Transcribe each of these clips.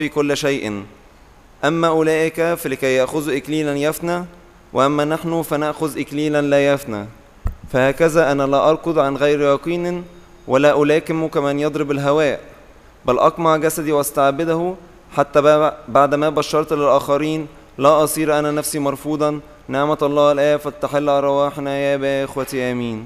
في كل شيء. أما أولئك فلكي يأخذوا إكليلا يفنى، وأما نحن فنأخذ إكليلا لا يفنى. فهكذا أنا لا أركض عن غير يقين، ولا ألاكم كمن يضرب الهواء، بل أقمع جسدي واستعبده، حتى بعدما بشرت للآخرين لا أصير أنا نفسي مرفوضا. نعمة الله الآب فتحل على رواحنا يا إخوتي، آمين.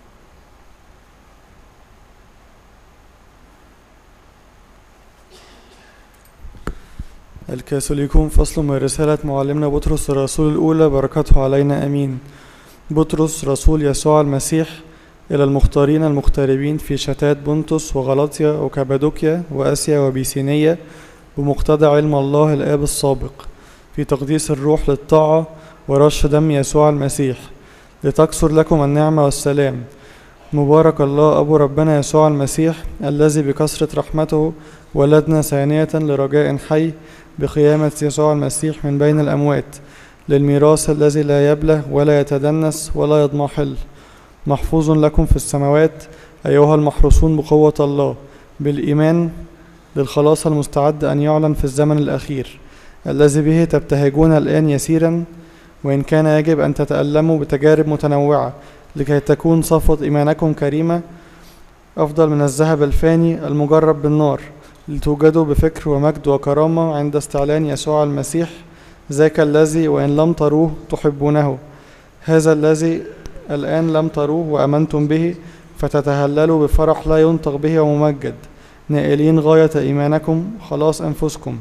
الكاثوليكون فصل من رسالة معلمنا بطرس الرسول الأولى، بركاته علينا آمين. بطرس رسول يسوع المسيح إلى المختارين المغتربين في شتات بنطس وغلطيا وكابادوكيا وآسيا وبيسينية، بمقتضى علم الله الآب السابق في تقديس الروح للطاعة ورش دم يسوع المسيح، لتكثر لكم النعمة والسلام. مبارك الله أبو ربنا يسوع المسيح، الذي بكثرة رحمته ولدنا ثانية لرجاء حي بقيامة يسوع المسيح من بين الأموات، للميراث الذي لا يبلى ولا يتدنس ولا يضمحل، محفوظ لكم في السماوات أيها المحروسون بقوة الله بالإيمان، للخلاص المستعد أن يعلن في الزمن الأخير، الذي به تبتهجون الآن يسيرا، وإن كان يجب أن تتألموا بتجارب متنوعة، لكي تكون صفوة إيمانكم كريمة أفضل من الذهب الفاني المجرب بالنار، لتوجدوا بفكر ومجد وكرامة عند استعلان يسوع المسيح، ذاك الذي وإن لم تروه تحبونه، هذا الذي الآن لم تروه وأمنتم به، فتتهللوا بفرح لا ينطق به وممجد، نائلين غاية إيمانكم خلاص أنفسكم،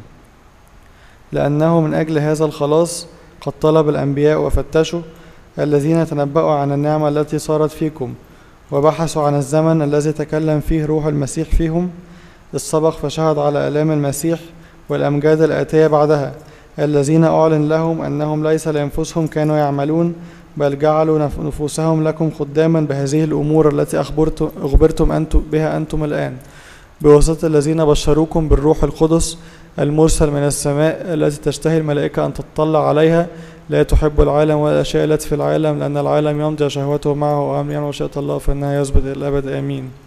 لأنه من أجل هذا الخلاص قد طلب الأنبياء وفتشوا الذين تنبأوا عن النعمة التي صارت فيكم، وبحثوا عن الزمن الذي تكلم فيه روح المسيح فيهم، السبق فشهد على آلام المسيح والأمجاد الآتية بعدها، الذين أعلن لهم أنهم ليس لأنفسهم كانوا يعملون، بل جعلوا نفوسهم لكم خداما بهذه الأمور التي أخبرتم بها أنتم الآن، بواسطة الذين بشروكم بالروح القدس المرسل من السماء، التي تشتهي الملائكة أن تطلع عليها، لا تحب العالم ولا الأشياء التي في العالم، لأن العالم يمضي شهوته معه، وأما يعمل مشيئة الله فإنها يثبت إلى الأبد، آمين.